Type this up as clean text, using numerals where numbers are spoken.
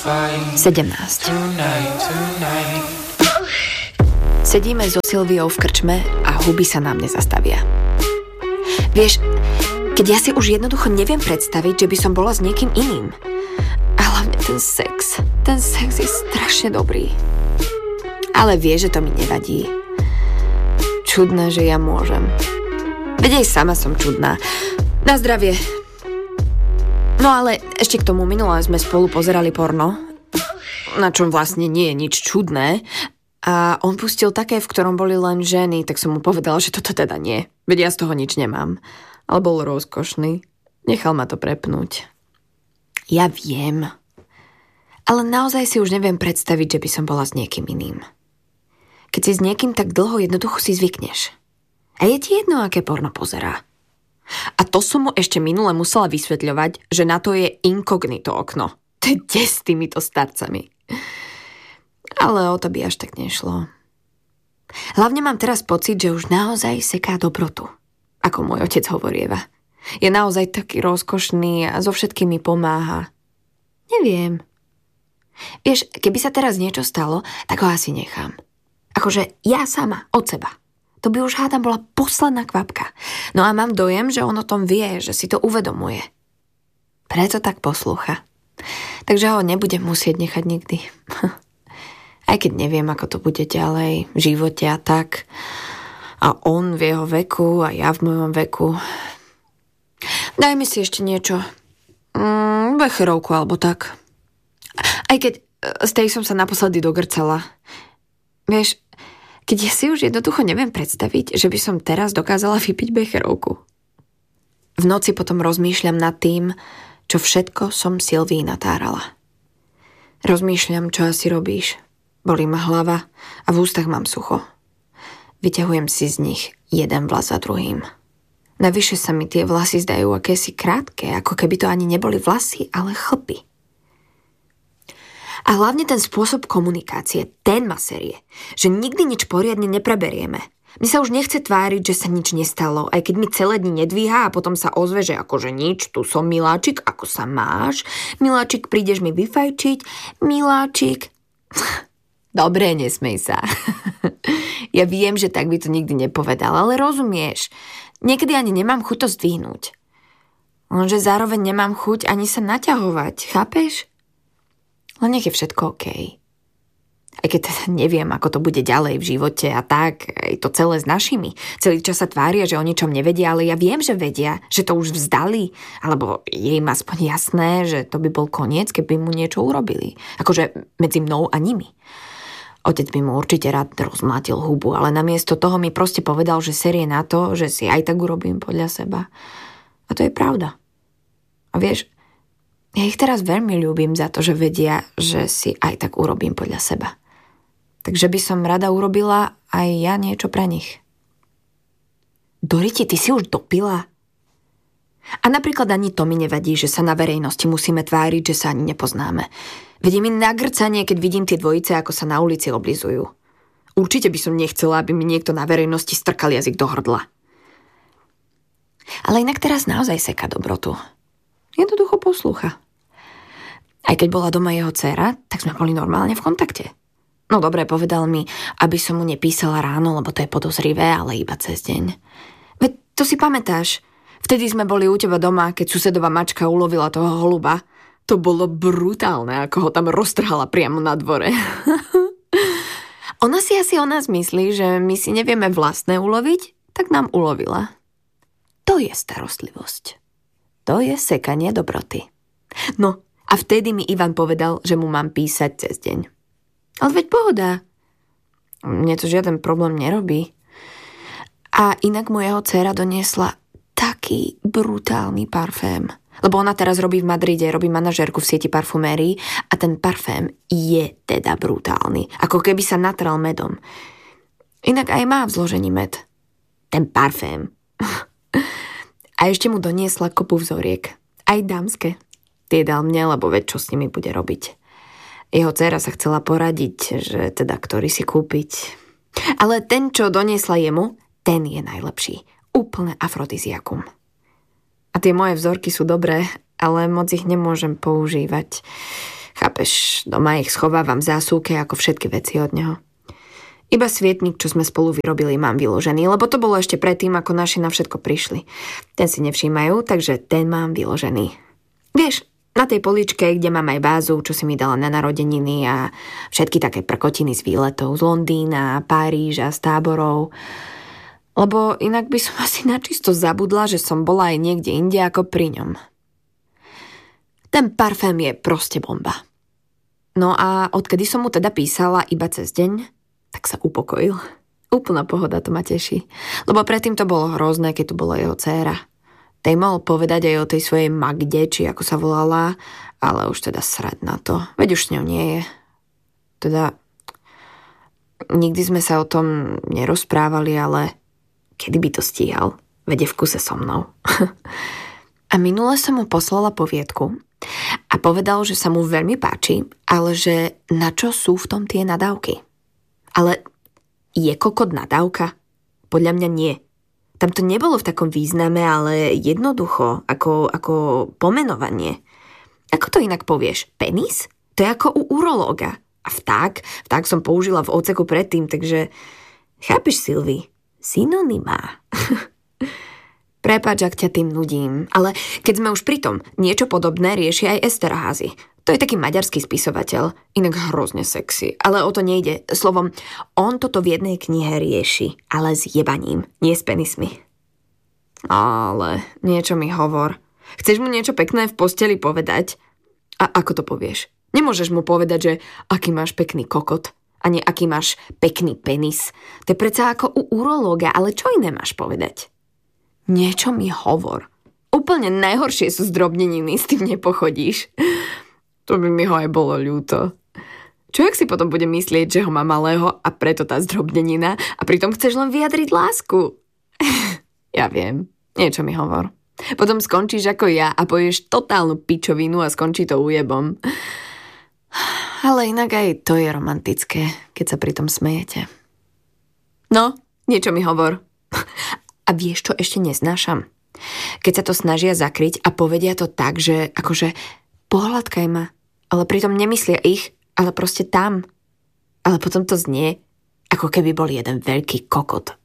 17. Sedíme so Silviou v krčme a huby sa nám nezastavia. Vieš, keď ja si už jednoducho neviem predstaviť, že by som bola s niekým iným. A hlavne ten sex je strašne dobrý. Ale vieš, že to mi nevadí. Čudné, že ja môžem. Veď aj sama som čudná. Na zdravie. No ale ešte k tomu minule sme spolu pozerali porno, na čom vlastne nie je nič čudné. A on pustil také, v ktorom boli len ženy, tak som mu povedala, že toto teda nie. Veď ja z toho nič nemám. Ale bol rozkošný. Nechal ma to prepnúť. Ja viem. Ale naozaj si už neviem predstaviť, že by som bola s niekým iným. Keď si s niekým tak dlho, jednoducho si zvykneš. A je ti jedno, aké porno pozerá. A to som mu ešte minule musela vysvetľovať, že na to je inkognito okno. To je des s týmito starcami. Ale o to by až tak nešlo. Hlavne mám teraz pocit, že už naozaj seká dobrotu. Ako môj otec hovorieva. Je naozaj taký rozkošný a so všetkými pomáha. Neviem. Vieš, keby sa teraz niečo stalo, tak ho asi nechám. Akože ja sama, od seba. To by už hádam bola posledná kvapka. No a mám dojem, že on o tom vie, že si to uvedomuje. Preto tak poslúcha. Takže ho nebudem musieť nechať nikdy. Aj keď neviem, ako to bude ďalej v živote a tak. A on v jeho veku a ja v mojom veku. Daj mi si ešte niečo. Becherovku alebo tak. Aj keď z tej som sa naposledy dogrcala. Vieš, keď ja si už jednoducho neviem predstaviť, že by som teraz dokázala vypiť becherovku. V noci potom rozmýšľam nad tým, čo všetko som Silvii natárala. Rozmýšľam, čo asi robíš. Bolí ma hlava a v ústach mám sucho. Vyťahujem si z nich jeden vlas za druhým. Navyše sa mi tie vlasy zdajú akési krátke, ako keby to ani neboli vlasy, ale chlpy. A hlavne ten spôsob komunikácie, ten ma série, že nikdy nič poriadne nepreberieme. Mne sa už nechce tváriť, že sa nič nestalo, aj keď mi celé dni nedvíha a potom sa ozve, že akože nič, tu som miláčik, ako sa máš? Miláčik, prídeš mi vyfajčiť? Miláčik. Dobre, nesmej sa. Ja viem, že tak by to nikdy nepovedal, ale rozumieš. Niekedy ani nemám chuť to zdvihnúť. Lenže zároveň nemám chuť ani sa naťahovať, chápeš? Len nech je všetko okej. Aj keď teda neviem, ako to bude ďalej v živote a tak, aj to celé s našimi. Celý čas sa tvária, že o ničom nevedia, ale ja viem, že vedia, že to už vzdali. Alebo je im aspoň jasné, že to by bol koniec, keby mu niečo urobili. Akože medzi mnou a nimi. Otec by mu určite rád rozmlátil hubu, ale namiesto toho mi proste povedal, že série na to, že si aj tak urobím podľa seba. A to je pravda. A vieš, ja ich teraz veľmi ľúbim za to, že vedia, že si aj tak urobím podľa seba. Takže by som rada urobila aj ja niečo pre nich. Doriti, ty si už dopila? A napríklad ani to mi nevadí, že sa na verejnosti musíme tváriť, že sa ani nepoznáme. Vedie mi nagrcanie, keď vidím tie dvojice, ako sa na ulici oblizujú. Určite by som nechcela, aby mi niekto na verejnosti strkal jazyk do hrdla. Ale inak teraz naozaj seká dobrotu. Jednoducho poslúcha. Aj keď bola doma jeho dcéra, tak sme boli normálne v kontakte. No dobre, povedal mi, aby som mu nepísala ráno, lebo to je podozrivé, ale iba cez deň. Veď to si pamätáš? Vtedy sme boli u teba doma, keď susedová mačka ulovila toho holuba. To bolo brutálne, ako ho tam roztrhala priamo na dvore. Ona si asi o nás myslí, že my si nevieme vlastné uloviť, tak nám ulovila. To je starostlivosť. To je sekanie dobroty. No, a vtedy mi Ivan povedal, že mu mám písať cez deň. Ale veď pohoda. Mne to žiaden problém nerobí. A inak mu jeho dcéra doniesla taký brutálny parfém. Lebo ona teraz robí v Madride, robí manažérku v sieti parfumérií a ten parfém je teda brutálny. Ako keby sa natral medom. Inak aj má v zložení med. Ten parfém. A ešte mu doniesla kopu vzoriek. Aj dámske. Tie dal mne, lebo veď čo s nimi bude robiť. Jeho dcéra sa chcela poradiť, že teda ktorý si kúpiť. Ale ten, čo doniesla jemu, ten je najlepší. Úplne afrodiziakum. A tie moje vzorky sú dobré, ale moc ich nemôžem používať. Chápeš, doma ich schovávam v zásuvke ako všetky veci od neho. Iba svietnik, čo sme spolu vyrobili, mám vyložený, lebo to bolo ešte predtým, ako naši na všetko prišli. Ten si nevšímajú, takže ten mám vyložený. Vieš, na tej poličke, kde mám aj vázu, čo si mi dala na narodeniny a všetky také prkotiny z výletov z Londýna, Paríža, z táborov. Lebo inak by som asi načisto zabudla, že som bola aj niekde inde ako pri ňom. Ten parfém je proste bomba. No a odkedy som mu teda písala iba cez deň, tak sa upokojil. Úplná pohoda, to ma teší. Lebo predtým to bolo hrozné, keď tu bola jeho dcéra. Tej mohol povedať aj o tej svojej Magde, či ako sa volala, ale už teda srad na to. Veď už s ňou nie je. Teda nikdy sme sa o tom nerozprávali, ale kedy by to stíhal? Veď je v kuse so mnou. A minule som mu poslala poviedku a povedal, že sa mu veľmi páči, ale že na čo sú v tom tie nadávky. Ale je kokot nadávka? Podľa mňa nie. Tam to nebolo v takom význame, ale jednoducho, ako pomenovanie. Ako to inak povieš? Penis? To je ako u urológa. A vták som použila v odseku predtým, takže chápeš, Silvi? Synonymá. Prepáč, ak ťa tým nudím, ale keď sme už pri tom, niečo podobné rieši aj Esterházy. To je taký maďarský spisovateľ, inak hrozne sexy, ale o to nejde. Slovom, on toto v jednej knihe rieši, ale s jebaním, nie s penismi. Ale niečo mi hovor. Chceš mu niečo pekné v posteli povedať? A ako to povieš? Nemôžeš mu povedať, že aký máš pekný kokot, ani aký máš pekný penis. To je predsa ako u urológa, ale čo iné máš povedať? Niečo mi hovor. Úplne najhoršie sú zdrobneniny, s tým nepochodíš. To by mi ho aj bolo ľúto. Čo ak si potom bude myslieť, že ho má malého a preto tá zdrobnenina a pritom chceš len vyjadriť lásku? Ja viem, niečo mi hovor. Potom skončíš ako ja a poješ totálnu pičovinu a skončí to ujebom. Ale inak aj to je romantické, keď sa pritom smejete. No, niečo mi hovor. A vieš, čo ešte neznášam? Keď sa to snažia zakryť a povedia to tak, že akože pohľadkaj ma, ale pritom nemyslia ich, ale proste tam. Ale potom to znie, ako keby bol jeden veľký kokot